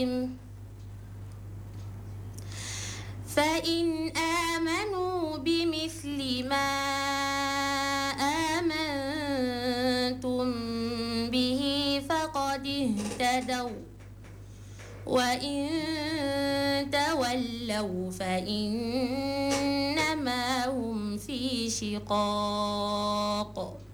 فإن آمنوا بمثل ما آمنتم به فقد اهتدوا وإن تولوا فإنما هم في شقاق